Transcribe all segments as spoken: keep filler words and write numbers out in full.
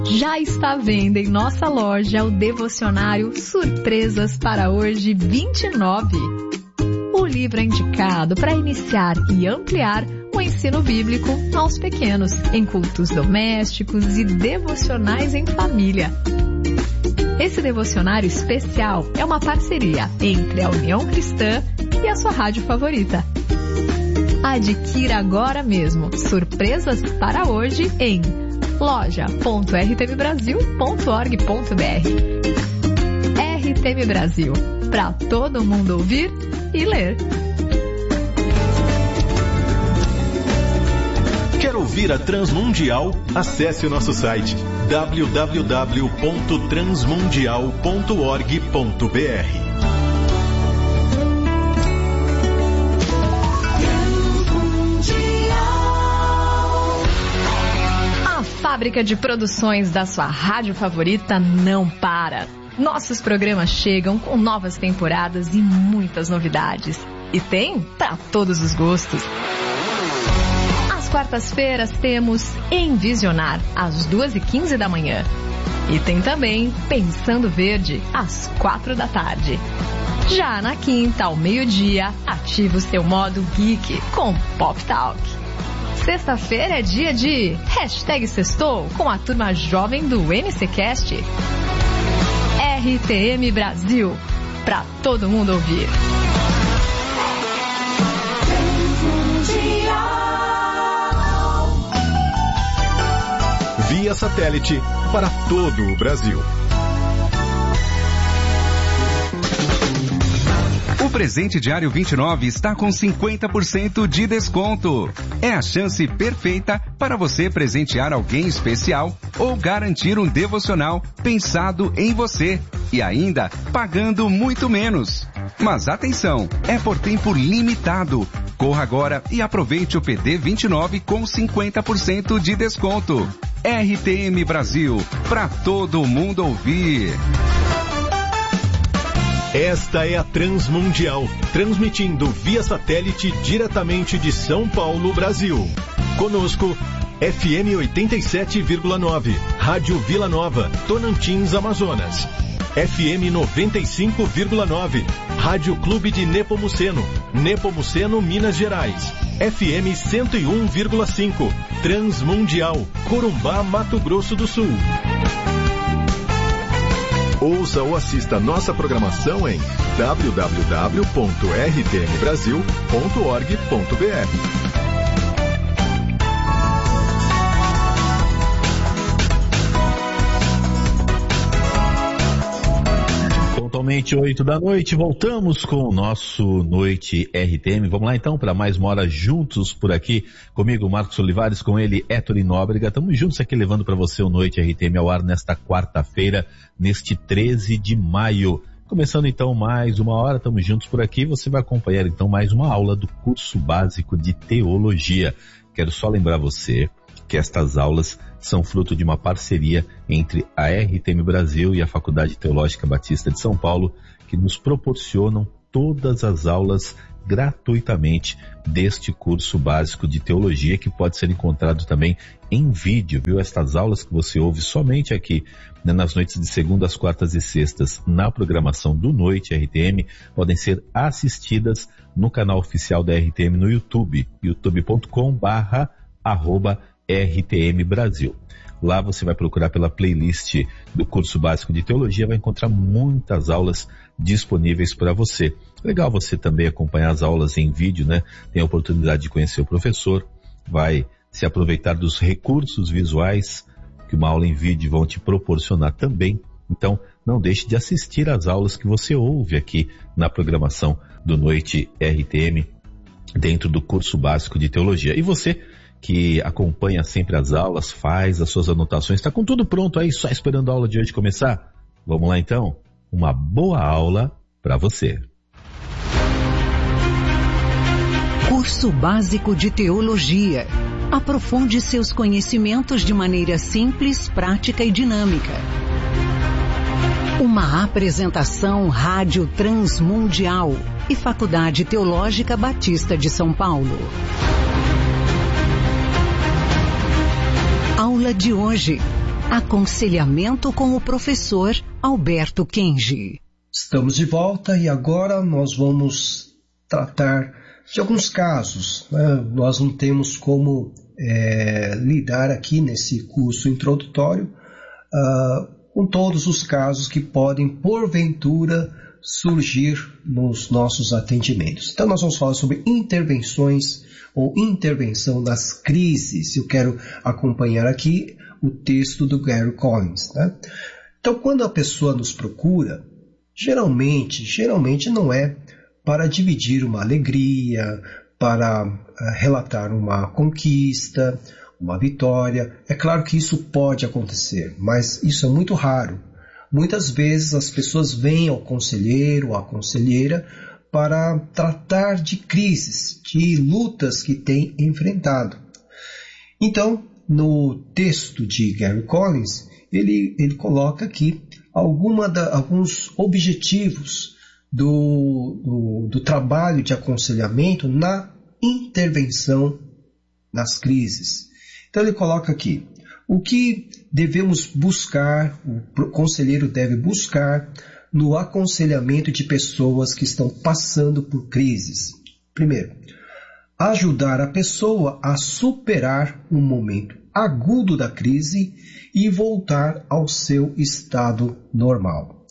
Já está à venda em nossa loja o devocionário Surpresas para Hoje vinte e nove. O livro é indicado para iniciar e ampliar o ensino bíblico aos pequenos, em cultos domésticos e devocionais em família. Esse devocionário especial é uma parceria entre a União Cristã e a sua rádio favorita. Adquira agora mesmo Surpresas para Hoje em loja ponto r t m brasil ponto org ponto b r. R T M Brasil, para todo mundo ouvir e ler. Quer ouvir a Transmundial? Acesse o nosso site w w w ponto transmundial ponto org ponto b r. A fábrica de produções da sua rádio favorita não para. Nossos programas chegam com novas temporadas e muitas novidades. E tem para todos os gostos. Às quartas-feiras temos Envisionar, às duas e quinze da manhã. E tem também Pensando Verde, às quatro da tarde. Já na quinta, ao meio-dia, ativa o seu modo geek com Pop Talk. Sexta-feira é dia de Hashtag Sextou com a turma jovem do M C Cast. R T M Brasil, para todo mundo ouvir. Via satélite para todo o Brasil. O presente diário vinte e nove está com cinquenta por cento de desconto. É a chance perfeita para você presentear alguém especial ou garantir um devocional pensado em você e ainda pagando muito menos. Mas atenção, é por tempo limitado. Corra agora e aproveite o P D vinte e nove com cinquenta por cento de desconto. R T M Brasil, para todo mundo ouvir. Esta é a Transmundial, transmitindo via satélite diretamente de São Paulo, Brasil. Conosco, F M oitenta e sete vírgula nove, Rádio Vila Nova, Tocantins, Amazonas. F M noventa e cinco vírgula nove, Rádio Clube de Nepomuceno, Nepomuceno, Minas Gerais. F M cento e um vírgula cinco, Transmundial, Corumbá, Mato Grosso do Sul. Ouça ou assista nossa programação em w w w ponto r t m brasil ponto org ponto b r. Pontualmente oito da noite, voltamos com o nosso Noite R T M. Vamos lá então para mais uma hora juntos por aqui, comigo Marcos Olivares, com ele Héctor Nóbrega. Estamos juntos aqui levando para você o Noite R T M ao ar nesta quarta-feira, neste treze de maio. Começando então mais uma hora, estamos juntos por aqui. Você vai acompanhar então mais uma aula do curso básico de teologia. Quero só lembrar você que estas aulas são fruto de uma parceria entre a R T M Brasil e a Faculdade Teológica Batista de São Paulo, que nos proporcionam todas as aulas gratuitamente deste curso básico de teologia, que pode ser encontrado também em vídeo, viu? Estas aulas que você ouve somente aqui, né, nas noites de segundas, quartas e sextas, na programação do Noite R T M, podem ser assistidas no canal oficial da R T M no YouTube, youtube ponto com barra arroba R T M Brasil. Lá você vai procurar pela playlist do curso básico de teologia, vai encontrar muitas aulas disponíveis para você. Legal você também acompanhar as aulas em vídeo, né? Tem a oportunidade de conhecer o professor, vai se aproveitar dos recursos visuais que uma aula em vídeo vão te proporcionar também. Então, não deixe de assistir às aulas que você ouve aqui na programação do Noite R T M, dentro do curso básico de teologia. E você que acompanha sempre as aulas, faz as suas anotações, está com tudo pronto aí, só esperando a aula de hoje começar? Vamos lá então? Uma boa aula para você. Curso Básico de Teologia. Aprofunde seus conhecimentos de maneira simples, prática e dinâmica. Uma apresentação Rádio Transmundial e Faculdade Teológica Batista de São Paulo. Aula de hoje. Aconselhamento com o professor Alberto Kenji. Estamos de volta e agora nós vamos tratar de alguns casos, né? Nós não temos como é, lidar aqui nesse curso introdutório uh, com todos os casos que podem, porventura, surgir nos nossos atendimentos. Então nós vamos falar sobre intervenções ou intervenção das crises. Eu quero acompanhar aqui o texto do Gary Collins, né? Então, quando a pessoa nos procura, geralmente, geralmente não é para dividir uma alegria, para uh, relatar uma conquista, uma vitória. É claro que isso pode acontecer, mas isso é muito raro. Muitas vezes as pessoas vêm ao conselheiro ou à conselheira para tratar de crises, de lutas que têm enfrentado. Então, no texto de Gary Collins, ele, ele coloca aqui alguma da, alguns objetivos do, do, do trabalho de aconselhamento na intervenção nas crises. Então ele coloca aqui, o que devemos buscar, o conselheiro deve buscar no aconselhamento de pessoas que estão passando por crises. Primeiro, ajudar a pessoa a superar um momento agudo da crise e voltar ao seu estado normal.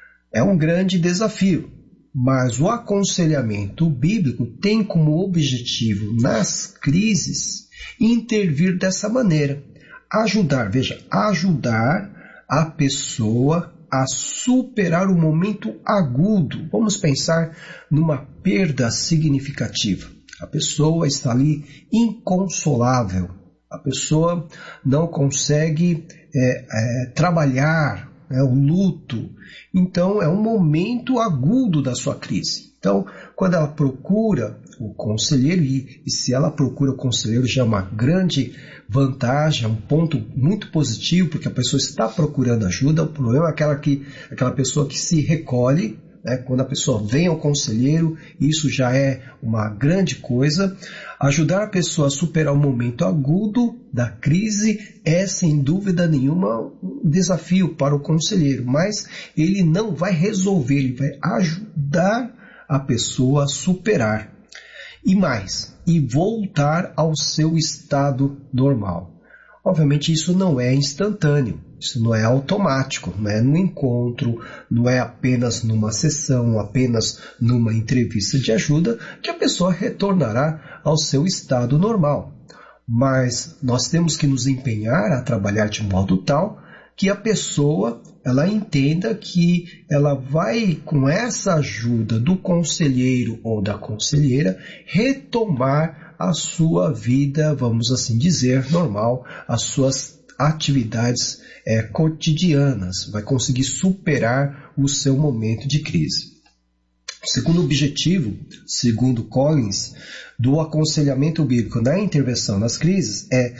É um grande desafio, mas o aconselhamento bíblico tem como objetivo nas crises intervir dessa maneira, ajudar, veja, ajudar a pessoa a superar o momento agudo. Vamos pensar numa perda significativa. A pessoa está ali inconsolável. A pessoa não consegue é, é, trabalhar, né, o luto. Então, é um momento agudo da sua crise. Então, quando ela procura o conselheiro, e, e se ela procura o conselheiro já é uma grande vantagem, é um ponto muito positivo, porque a pessoa está procurando ajuda. O problema é aquela, que, aquela pessoa que se recolhe, né? Quando a pessoa vem ao conselheiro, isso já é uma grande coisa. Ajudar a pessoa a superar o momento agudo da crise é, sem dúvida nenhuma, um desafio para o conselheiro, mas ele não vai resolver, ele vai ajudar a pessoa a superar. E mais, e voltar ao seu estado normal. Obviamente isso não é instantâneo, isso não é automático, não é no encontro, não é apenas numa sessão, apenas numa entrevista de ajuda que a pessoa retornará ao seu estado normal. Mas nós temos que nos empenhar a trabalhar de modo tal que a pessoa ela entenda que ela vai, com essa ajuda do conselheiro ou da conselheira, retomar a sua vida, vamos assim dizer, normal, as suas atividades é, cotidianas, vai conseguir superar o seu momento de crise. O segundo objetivo, segundo Collins, do aconselhamento bíblico na intervenção nas crises é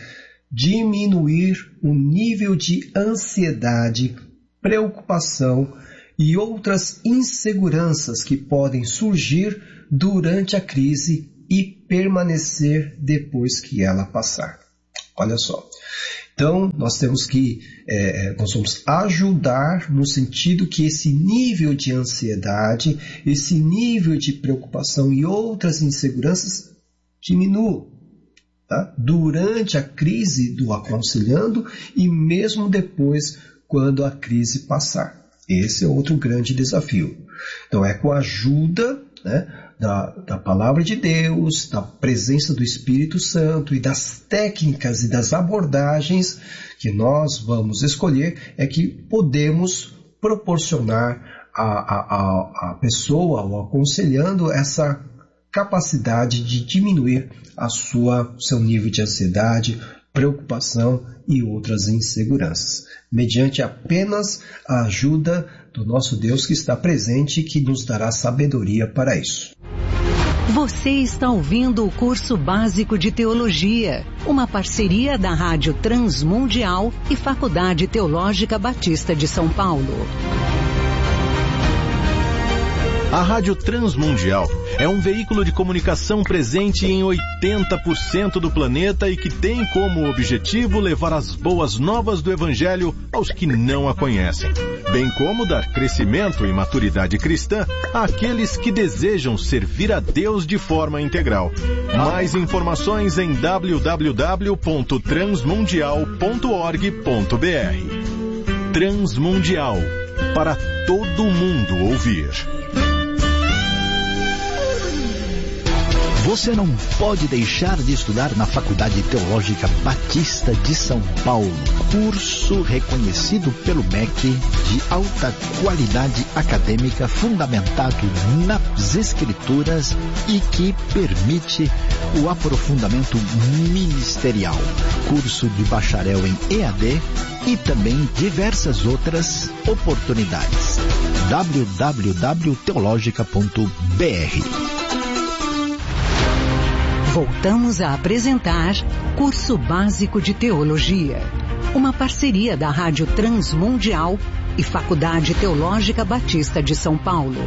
diminuir o nível de ansiedade, preocupação e outras inseguranças que podem surgir durante a crise e permanecer depois que ela passar. Olha só. Então, nós temos que, é, nós vamos ajudar no sentido que esse nível de ansiedade, esse nível de preocupação e outras inseguranças diminuam, tá? Durante a crise do aconselhando e mesmo depois, quando a crise passar. Esse é outro grande desafio. Então, é com a ajuda, né, da, da palavra de Deus, da presença do Espírito Santo e das técnicas e das abordagens que nós vamos escolher, é que podemos proporcionar a, a, a, a pessoa, ao aconselhando, essa capacidade de diminuir a sua, seu nível de ansiedade, preocupação e outras inseguranças, mediante apenas a ajuda do nosso Deus que está presente e que nos dará sabedoria para isso. Você está ouvindo o curso básico de teologia, uma parceria da Rádio Transmundial e Faculdade Teológica Batista de São Paulo. A Rádio Transmundial é um veículo de comunicação presente em oitenta por cento do planeta e que tem como objetivo levar as boas novas do Evangelho aos que não a conhecem, bem como dar crescimento e maturidade cristã àqueles que desejam servir a Deus de forma integral. Mais informações em w w w ponto transmundial ponto org ponto b r. Transmundial, para todo mundo ouvir. Você não pode deixar de estudar na Faculdade Teológica Batista de São Paulo. Curso reconhecido pelo M E C de alta qualidade acadêmica, fundamentado nas Escrituras e que permite o aprofundamento ministerial. Curso de bacharel em E A D e também diversas outras oportunidades. w w w ponto teologica ponto b r. Voltamos a apresentar Curso Básico de Teologia, uma parceria da Rádio Transmundial e Faculdade Teológica Batista de São Paulo.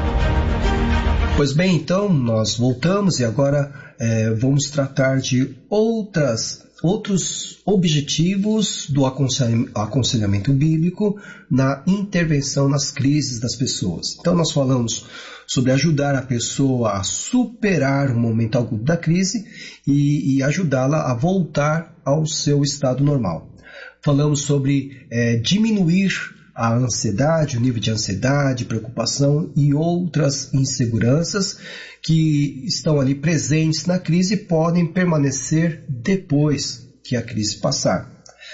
Pois bem, então nós voltamos e agora é, vamos tratar de outras, outros objetivos do aconselhamento bíblico na intervenção nas crises das pessoas. Então nós falamos sobre ajudar a pessoa a superar o momento agudo da crise e, e ajudá-la a voltar ao seu estado normal. Falamos sobre é, diminuir a ansiedade, o nível de ansiedade, preocupação e outras inseguranças que estão ali presentes na crise e podem permanecer depois que a crise passar.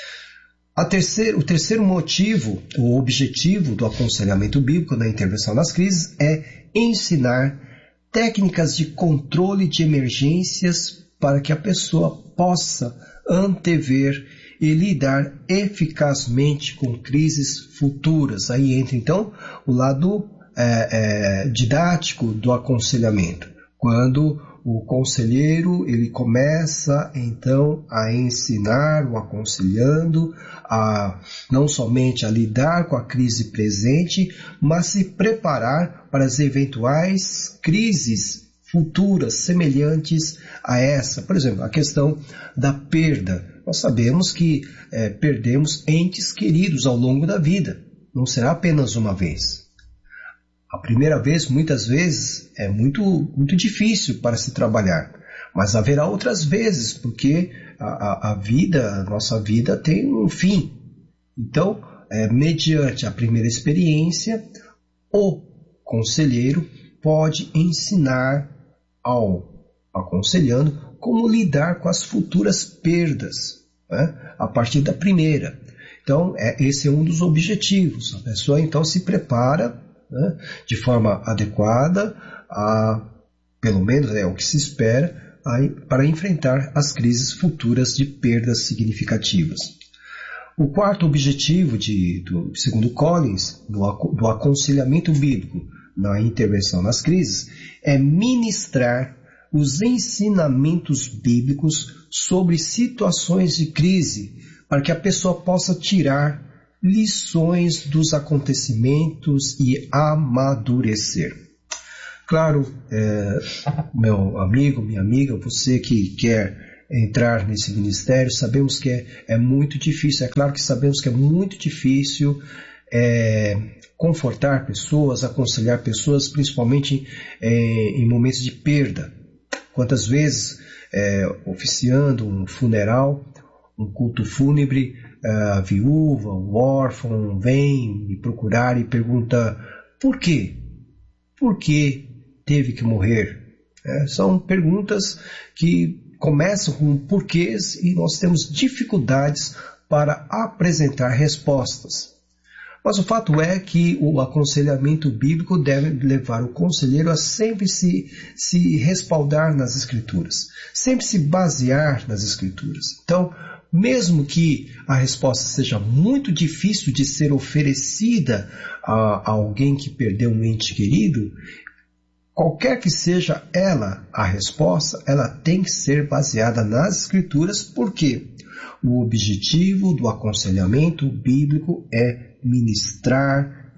A terceiro, o terceiro motivo, o objetivo do aconselhamento bíblico na intervenção nas crises é ensinar técnicas de controle de emergências para que a pessoa possa antever e lidar eficazmente com crises futuras. Aí entra então o lado é, é, didático do aconselhamento, quando o conselheiro ele começa então a ensinar o aconselhando a não somente a lidar com a crise presente, mas se preparar para as eventuais crises futuras semelhantes a essa. Por exemplo, a questão da perda. Nós sabemos que é, perdemos entes queridos ao longo da vida. Não será apenas uma vez. A primeira vez, muitas vezes, é muito, muito difícil para se trabalhar. Mas haverá outras vezes, porque a, a, a vida, a nossa vida tem um fim. Então, é, mediante a primeira experiência, o conselheiro pode ensinar ao aconselhando como lidar com as futuras perdas, né, a partir da primeira. Então, é, esse é um dos objetivos. A pessoa, então, se prepara, né, de forma adequada, a, pelo menos é o que se espera, a, para enfrentar as crises futuras de perdas significativas. O quarto objetivo, de, do, segundo Collins, do, do aconselhamento bíblico na intervenção nas crises, é ministrar os ensinamentos bíblicos sobre situações de crise, para que a pessoa possa tirar lições dos acontecimentos e amadurecer. Claro, é, meu amigo, minha amiga, você que quer entrar nesse ministério, sabemos que é, é muito difícil, é claro que sabemos que é muito difícil é, confortar pessoas, aconselhar pessoas, principalmente é, em momentos de perda. Quantas vezes, é, oficiando um funeral, um culto fúnebre, a viúva, o órfão vem me procurar e pergunta: por quê? Por que teve que morrer? É, são perguntas que começam com porquês e nós temos dificuldades para apresentar respostas. Mas o fato é que o aconselhamento bíblico deve levar o conselheiro a sempre se, se respaldar nas Escrituras, sempre se basear nas Escrituras. Então, mesmo que a resposta seja muito difícil de ser oferecida a, a alguém que perdeu um ente querido, qualquer que seja ela a resposta, ela tem que ser baseada nas Escrituras, porque o objetivo do aconselhamento bíblico é ministrar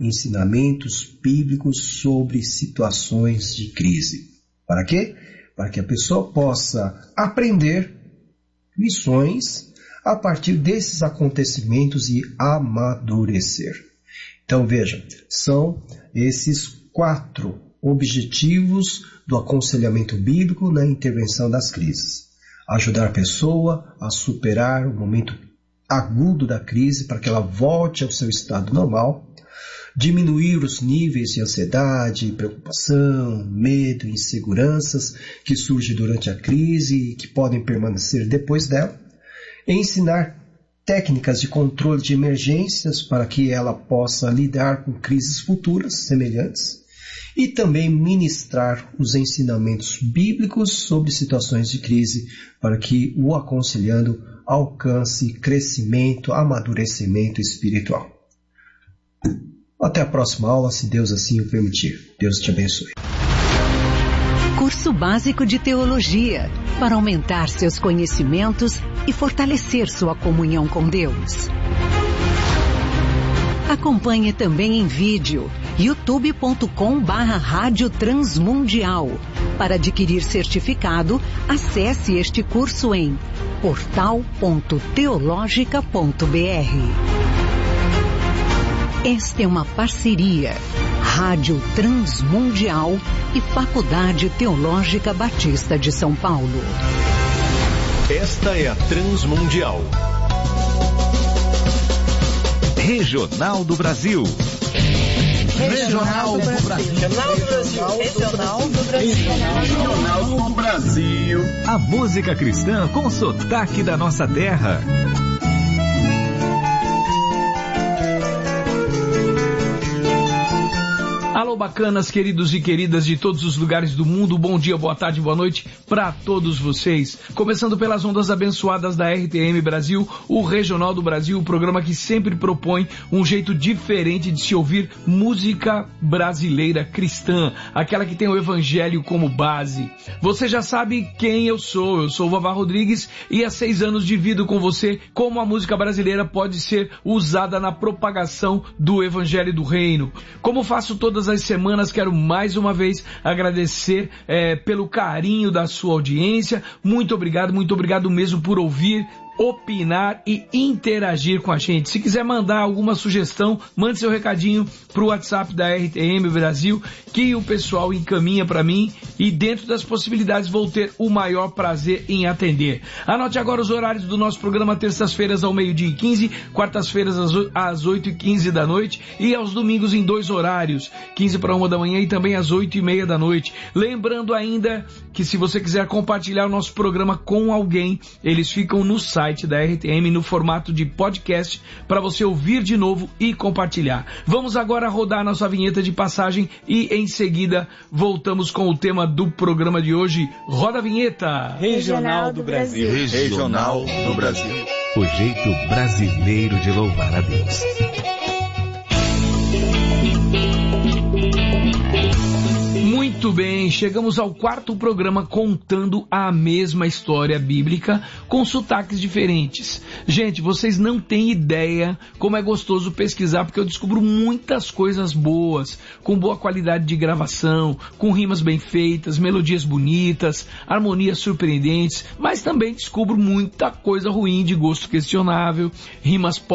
ensinamentos bíblicos sobre situações de crise. Para quê? Para que a pessoa possa aprender lições a partir desses acontecimentos e amadurecer. Então veja, são esses quatro objetivos do aconselhamento bíblico na intervenção das crises. Ajudar a pessoa a superar o momento agudo da crise para que ela volte ao seu estado normal, diminuir os níveis de ansiedade, preocupação, medo, inseguranças que surgem durante a crise e que podem permanecer depois dela, ensinar técnicas de controle de emergências para que ela possa lidar com crises futuras semelhantes e também ministrar os ensinamentos bíblicos sobre situações de crise para que o aconselhando alcance crescimento, amadurecimento espiritual. Até a próxima aula, se Deus assim o permitir. Deus te abençoe. Curso Básico de Teologia, para aumentar seus conhecimentos e fortalecer sua comunhão com Deus. Acompanhe também em vídeo, youtube ponto com barra Rádio Transmundial. Para adquirir certificado, acesse este curso em portal ponto teológica ponto br. Esta é uma parceria Rádio Transmundial e Faculdade Teológica Batista de São Paulo. Esta é a Transmundial. Regional do Brasil. Regional do Brasil. Regional do Brasil. Regional do Brasil. Regional do Brasil. A música cristã com sotaque da nossa terra. Alô, bacanas, queridos e queridas de todos os lugares do mundo, bom dia, boa tarde, boa noite para todos vocês. Começando pelas ondas abençoadas da R T M Brasil, o Regional do Brasil, o programa que sempre propõe um jeito diferente de se ouvir música brasileira cristã, aquela que tem o evangelho como base. Você já sabe quem eu sou, eu sou o Vavá Rodrigues e há seis anos divido com você como a música brasileira pode ser usada na propagação do evangelho do reino. Como faço todas as semanas, quero mais uma vez agradecer é, pelo carinho da sua audiência. Muito obrigado, muito obrigado mesmo por ouvir, opinar e interagir com a gente. Se quiser mandar alguma sugestão, mande seu recadinho pro WhatsApp da R T M Brasil, que o pessoal encaminha para mim e dentro das possibilidades vou ter o maior prazer em atender. Anote agora os horários do nosso programa: terças-feiras ao meio-dia e quinze, quartas-feiras às oito e quinze da noite e aos domingos em dois horários, quinze para uma da manhã e também às oito e meia da noite. Lembrando ainda que se você quiser compartilhar o nosso programa com alguém, eles ficam no site da R T M no formato de podcast para você ouvir de novo e compartilhar. Vamos agora rodar nossa vinheta de passagem e em seguida voltamos com o tema do programa de hoje. Roda a vinheta. Regional do Brasil. Regional do Brasil. O jeito brasileiro de louvar a Deus. Muito bem, chegamos ao quarto programa contando a mesma história bíblica com sotaques diferentes. Gente, vocês não têm ideia como é gostoso pesquisar, porque eu descubro muitas coisas boas, com boa qualidade de gravação, com rimas bem feitas, melodias bonitas, harmonias surpreendentes, mas também descubro muita coisa ruim de gosto questionável, rimas